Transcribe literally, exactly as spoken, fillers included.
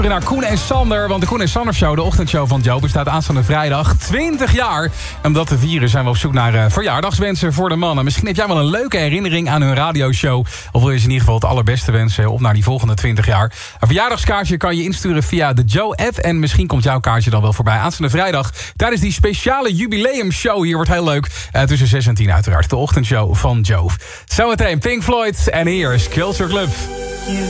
Naar Koen en Sander, want de Koen en Sander Show, de ochtendshow van Joe, bestaat aanstaande vrijdag twintig jaar. En om dat te vieren zijn we op zoek naar uh, verjaardagswensen voor de mannen. Misschien heb jij wel een leuke herinnering aan hun radioshow, of wil je ze in ieder geval het allerbeste wensen op naar die volgende twintig jaar. Een verjaardagskaartje kan je insturen via de Joe-app en misschien komt jouw kaartje dan wel voorbij aanstaande vrijdag tijdens die speciale jubileumshow. Hier wordt heel leuk, uh, tussen zes en tien uiteraard, de ochtendshow van Joe. Zometeen Pink Floyd en hier is Culture Club.